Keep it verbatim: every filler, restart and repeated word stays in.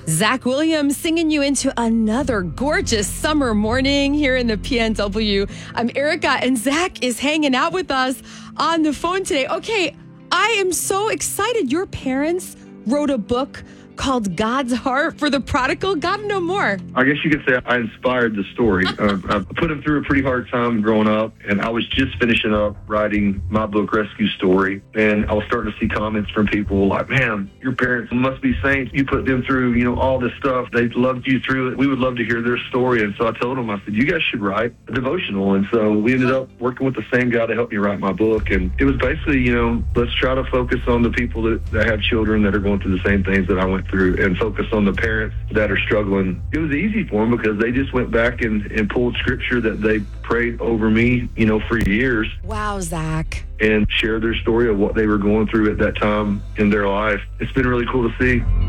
Zach Williams singing you into another gorgeous summer morning here in the P N W. I'm Erica, and Zach is hanging out with us on the phone today. Okay, I am so excited. Your parents wrote a book called God's Heart for the Prodigal. Gotta know more. I guess you could say I inspired the story. uh, I put him through a pretty hard time growing up, and I was just finishing up writing my book, Rescue Story, and I was starting to see comments from people like, man, your parents must be saints. You put them through, you know, all this stuff. They loved you through it. We would love to hear their story. And so I told them, I said, you guys should write a devotional. And so we ended up working with the same guy to help me write my book. And it was basically, you know, let's try to focus on the people that, that have children that are going through the same things that I went through, and focus on the parents that are struggling. It was easy for them because they just went back and, and pulled scripture that they prayed over me, you know, for years. Wow, Zach. And shared their story of what they were going through at that time in their life. It's been really cool to see.